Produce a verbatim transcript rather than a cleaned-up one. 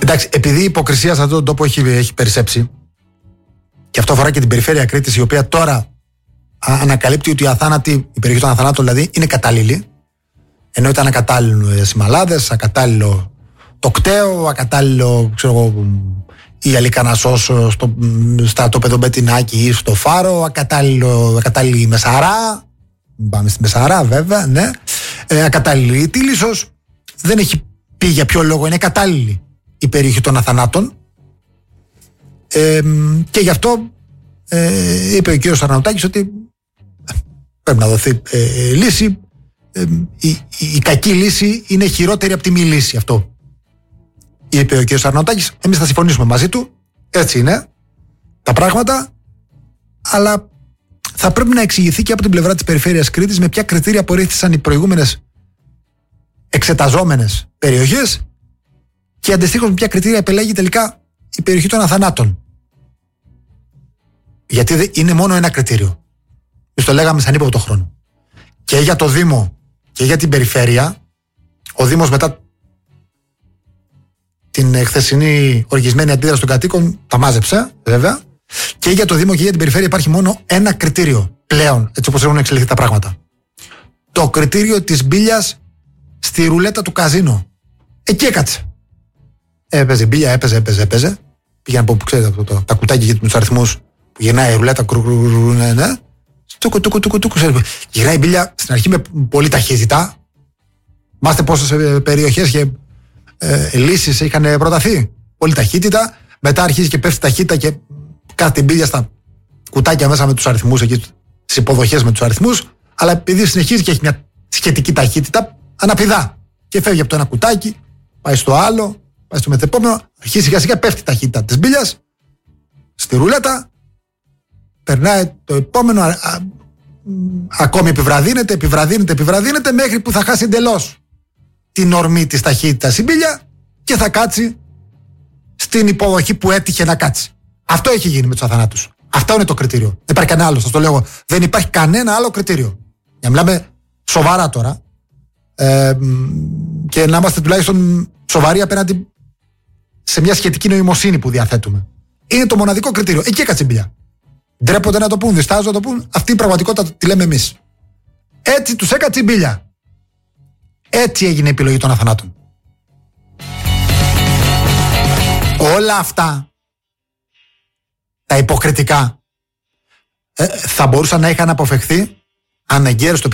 Εντάξει, επειδή η υποκρισία σε αυτόν τον τόπο έχει, έχει περισσέψει, και αυτό αφορά και την περιφέρεια Κρήτης, η οποία τώρα ανακαλύπτει ότι η αθάνατη, η περιοχή των αθανάτων δηλαδή, είναι κατάλληλη. Ενώ ήταν ακατάλληλο οι Μαλάδες, ακατάλληλο το Κταίο, ακατάλληλο, ξέρω εγώ, η Αλικανασσός στο στρατόπεδο Μπετινάκη ή στο Φάρο, ακατάλληλο, ακατάλληλη η Μεσαρά. Πάμε στη Μεσαρά, βέβαια, ναι. Ε, ακατάλληλη η Τίλισσος. Δεν έχει πει για ποιο λόγο είναι κατάλληλη η περιοχή των αθανάτων. Ε, και γι' αυτό ε, είπε ο κ. Αρναουτάκης ότι πρέπει να δοθεί ε, λύση. Ε, η, η, η κακή λύση είναι χειρότερη από τη μη λύση. Αυτό είπε ο κ. Αρναουτάκης. Εμείς θα συμφωνήσουμε μαζί του. Έτσι είναι τα πράγματα. Αλλά θα πρέπει να εξηγηθεί και από την πλευρά της περιφέρειας Κρήτης με ποια κριτήρια απορρίφθησαν οι προηγούμενες εξεταζόμενες περιοχές και αντιστοίχως με ποια κριτήρια επελέγει τελικά η περιοχή των αθανάτων. Γιατί είναι μόνο ένα κριτήριο. Εμείς το λέγαμε σαν ύποπτο χρόνο. Και για το Δήμο και για την περιφέρεια, ο Δήμος μετά την χθεσινή οργισμένη αντίδραση των κατοίκων τα μάζεψε, βέβαια. Και για το Δήμο και για την περιφέρεια υπάρχει μόνο ένα κριτήριο πλέον, έτσι όπως έχουν εξελιχθεί τα πράγματα. Το κριτήριο της μπίλιας στη ρουλέτα του καζίνο. Εκεί έκατσε. Έπαιζε μπίλια, έπαιζε, έπαιζε, έπαιζε. Πήγαινε από που ξέρετε το, το, τα κουτάκια με τους αριθμούς που γυρνάει η ρουλέτα, κρου, ναι, ναι. Τούκου, τούκου, τούκου, τούκου. Γυρνάει η μπίλια στην αρχή με πολύ ταχύτητα. Μάστε πόσες περιοχές και ε, λύσεις είχαν προταθεί. Πολύ ταχύτητα. Μετά αρχίζει και πέφτει ταχύτητα και κάθεται η μπίλια στα κουτάκια μέσα με τους αριθμούς, εκεί στις υποδοχές με τους αριθμούς. Αλλά επειδή συνεχίζει και έχει μια σχετική ταχύτητα, αναπηδά. Και φεύγει από το ένα κουτάκι, πάει στο άλλο, πάει στο μεθεπόμενο, αρχίζει σιγά σιγά, πέφτει η ταχύτητα της μπίλιας στη ρουλέτα, περνάει το επόμενο, α, α, ακόμη επιβραδύνεται, επιβραδύνεται, επιβραδύνεται, μέχρι που θα χάσει εντελώς την ορμή της ταχύτητας η μπίλια και θα κάτσει στην υποδοχή που έτυχε να κάτσει. Αυτό έχει γίνει με τους αθανάτους. Αυτό είναι το κριτήριο. Δεν υπάρχει κανένα άλλο, σας το λέω. Δεν υπάρχει κανένα άλλο κριτήριο. Για να μιλάμε σοβαρά τώρα. Ε, και να είμαστε τουλάχιστον σοβαροί απέναντι σε μια σχετική νοημοσύνη που διαθέτουμε. Είναι το μοναδικό κριτήριο. Εκεί έκατσε η μπίλια. Ντρέπονται να το πούν, διστάζουν να το πούν. Αυτή η πραγματικότητα τη λέμε εμείς. Έτσι τους έκατσε η μπίλια. Έτσι έγινε η επιλογή των αθανάτων. Όλα αυτά τα υποκριτικά ε, θα μπορούσαν να είχαν αποφευχθεί αν εγκαίρως το